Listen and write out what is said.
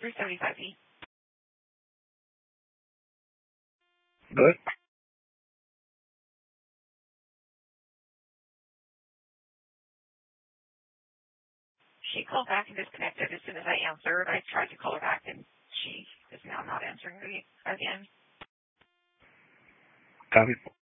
375E. Good. She called back and disconnected as soon as I answered. I tried to call her back, and she is now not answering me again. Copy.